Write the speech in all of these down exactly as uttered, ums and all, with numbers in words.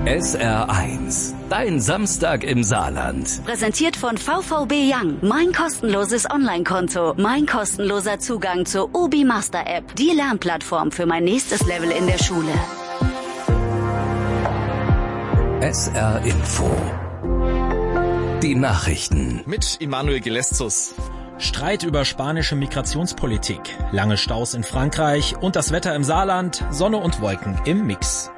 S R eins, dein Samstag im Saarland. Präsentiert von V V B Young. Mein kostenloses Online-Konto. Mein kostenloser Zugang zur Obi Master App. Die Lernplattform für mein nächstes Level in der Schule. S R Info. Die Nachrichten. Mit Immanuel Geleszus. Streit über spanische Migrationspolitik, lange Staus in Frankreich und das Wetter im Saarland, Sonne und Wolken im Mix.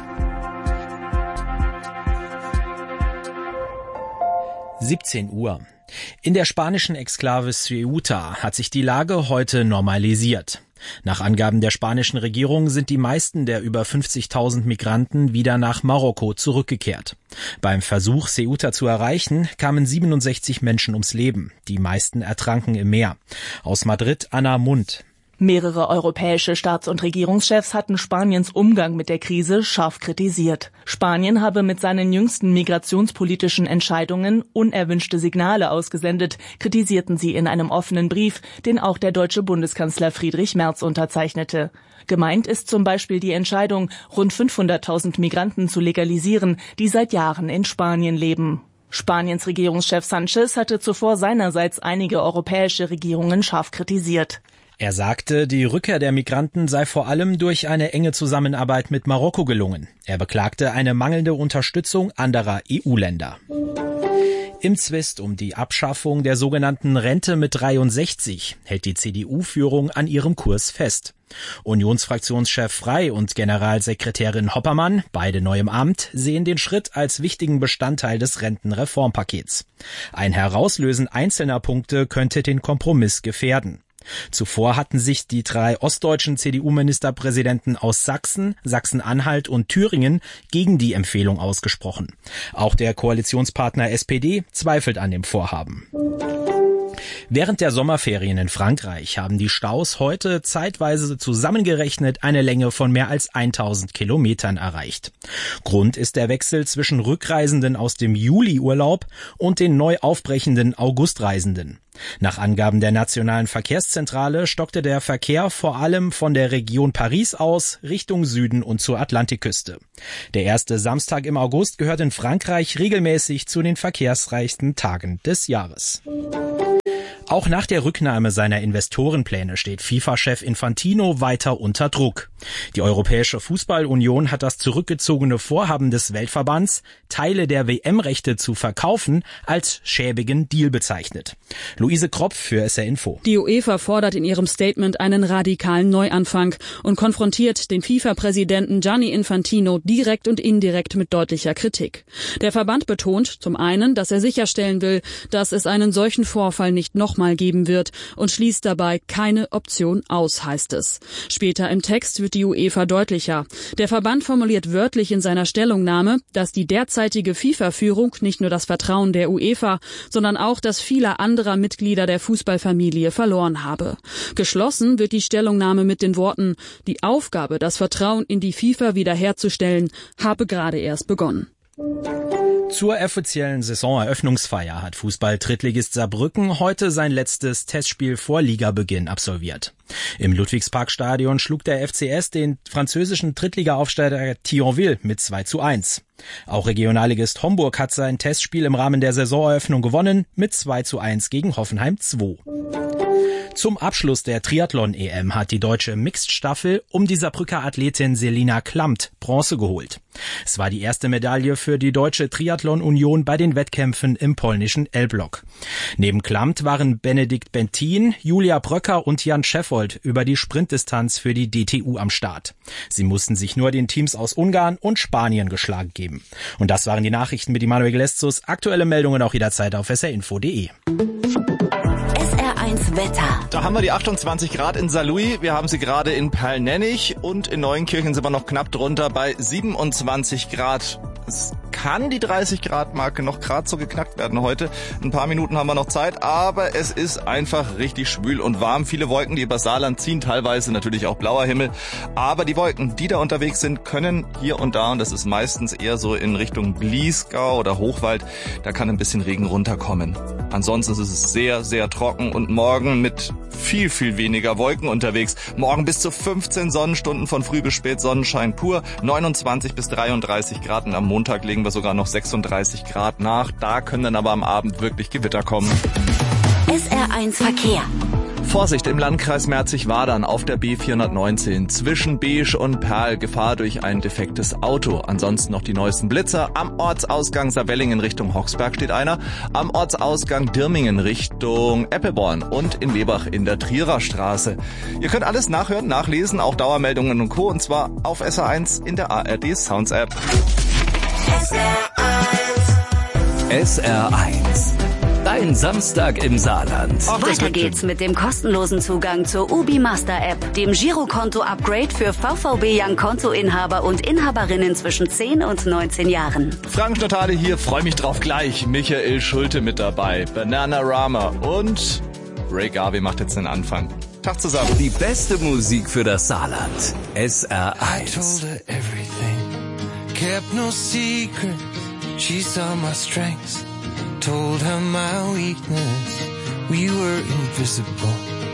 siebzehn Uhr. In der spanischen Exklave Ceuta hat sich die Lage heute normalisiert. Nach Angaben der spanischen Regierung sind die meisten der über fünfzigtausend Migranten wieder nach Marokko zurückgekehrt. Beim Versuch, Ceuta zu erreichen, kamen siebenundsechzig Menschen ums Leben. Die meisten ertranken im Meer. Aus Madrid Anna Mund. Mehrere europäische Staats- und Regierungschefs hatten Spaniens Umgang mit der Krise scharf kritisiert. Spanien habe mit seinen jüngsten migrationspolitischen Entscheidungen unerwünschte Signale ausgesendet, kritisierten sie in einem offenen Brief, den auch der deutsche Bundeskanzler Friedrich Merz unterzeichnete. Gemeint ist zum Beispiel die Entscheidung, rund fünfhunderttausend Migranten zu legalisieren, die seit Jahren in Spanien leben. Spaniens Regierungschef Sánchez hatte zuvor seinerseits einige europäische Regierungen scharf kritisiert. Er sagte, die Rückkehr der Migranten sei vor allem durch eine enge Zusammenarbeit mit Marokko gelungen. Er beklagte eine mangelnde Unterstützung anderer E U-Länder. Im Zwist um die Abschaffung der sogenannten Rente mit dreiundsechzig hält die C D U-Führung an ihrem Kurs fest. Unionsfraktionschef Frey und Generalsekretärin Hoppermann, beide neu im Amt, sehen den Schritt als wichtigen Bestandteil des Rentenreformpakets. Ein Herauslösen einzelner Punkte könnte den Kompromiss gefährden. Zuvor hatten sich die drei ostdeutschen C D U-Ministerpräsidenten aus Sachsen, Sachsen-Anhalt und Thüringen gegen die Empfehlung ausgesprochen. Auch der Koalitionspartner S P D zweifelt an dem Vorhaben. Während der Sommerferien in Frankreich haben die Staus heute zeitweise zusammengerechnet eine Länge von mehr als tausend Kilometern erreicht. Grund ist der Wechsel zwischen Rückreisenden aus dem Juli-Urlaub und den neu aufbrechenden Augustreisenden. Nach Angaben der Nationalen Verkehrszentrale stockte der Verkehr vor allem von der Region Paris aus Richtung Süden und zur Atlantikküste. Der erste Samstag im August gehört in Frankreich regelmäßig zu den verkehrsreichsten Tagen des Jahres. Auch nach der Rücknahme seiner Investorenpläne steht FIFA-Chef Infantino weiter unter Druck. Die Europäische Fußballunion hat das zurückgezogene Vorhaben des Weltverbands, Teile der W M-Rechte zu verkaufen, als schäbigen Deal bezeichnet. Luise Kropf für S R Info. Die UEFA fordert in ihrem Statement einen radikalen Neuanfang und konfrontiert den FIFA-Präsidenten Gianni Infantino direkt und indirekt mit deutlicher Kritik. Der Verband betont zum einen, dass er sicherstellen will, dass es einen solchen Vorfall nicht nochmal geben wird und schließt dabei keine Option aus, heißt es. Später im Text wird die UEFA deutlicher. Der Verband formuliert wörtlich in seiner Stellungnahme, dass die derzeitige FIFA-Führung nicht nur das Vertrauen der UEFA, sondern auch das vieler anderer Mitglieder der Fußballfamilie verloren habe. Geschlossen wird die Stellungnahme mit den Worten: Die Aufgabe, das Vertrauen in die FIFA wiederherzustellen, habe gerade erst begonnen. Zur offiziellen Saisoneröffnungsfeier hat Fußball-Drittligist Saarbrücken heute sein letztes Testspiel vor Ligabeginn absolviert. Im Ludwigsparkstadion schlug der F C S den französischen Drittliga-Aufsteiger Thionville mit zwei zu eins. Auch Regionalligist Homburg hat sein Testspiel im Rahmen der Saisoneröffnung gewonnen mit zwei zu eins gegen Hoffenheim zwei. Zum Abschluss der Triathlon-E M hat die deutsche Mixed-Staffel um die Saarbrücker Athletin Selina Klamt Bronze geholt. Es war die erste Medaille für die Deutsche Triathlon-Union bei den Wettkämpfen im polnischen Elbląg. Neben Klamt waren Benedikt Bentin, Julia Bröcker und Jan Scheffold über die Sprintdistanz für die D T U am Start. Sie mussten sich nur den Teams aus Ungarn und Spanien geschlagen geben. Und das waren die Nachrichten mit Immanuel Geleszus. Aktuelle Meldungen auch jederzeit auf s r info punkt d e. S R eins Wetter. Da haben wir die achtundzwanzig Grad in Saarlouis, wir haben sie gerade in Perlnennich und in Neuenkirchen sind wir noch knapp drunter bei siebenundzwanzig Grad. Es kann die dreißig Grad Marke noch gerade so geknackt werden heute. Ein paar Minuten haben wir noch Zeit, aber es ist einfach richtig schwül und warm. Viele Wolken, die über Saarland ziehen, teilweise natürlich auch blauer Himmel. Aber die Wolken, die da unterwegs sind, können hier und da, und das ist meistens eher so in Richtung Bliesgau oder Hochwald, da kann ein bisschen Regen runterkommen. Ansonsten ist es sehr, sehr trocken und morgen mit viel, viel weniger Wolken unterwegs. Morgen bis zu fünfzehn Sonnenstunden von früh bis spät Sonnenschein pur, neunundzwanzig bis dreiunddreißig Grad und am Montag legen wir sogar noch sechsunddreißig Grad nach. Da können dann aber am Abend wirklich Gewitter kommen. S R eins Verkehr. Vorsicht im Landkreis Merzig-Wadern auf der B vierhundertneunzehn. Zwischen Beesch und Perl Gefahr durch ein defektes Auto. Ansonsten noch die neuesten Blitzer. Am Ortsausgang Saarwellingen Richtung Hochsberg steht einer. Am Ortsausgang Dirmingen Richtung Eppelborn und in Lebach in der Trierer Straße. Ihr könnt alles nachhören, nachlesen, auch Dauermeldungen und Co. Und zwar auf S R eins in der A R D Sounds App. S R eins. Dein Samstag im Saarland. Ach, Weiter geht's mit dem kostenlosen Zugang zur Ubi Master App, dem Girokonto-Upgrade für VfB Young Kontoinhaber und Inhaberinnen zwischen zehn und neunzehn Jahren. Frank Notale hier, freue mich drauf gleich. Michael Schulte mit dabei, Bananarama und Ray Garvey macht jetzt den Anfang. Tag zusammen. Die beste Musik für das Saarland. S R eins. I told her everything, kept no secret. She saw my strengths, told her my weakness. We were invisible.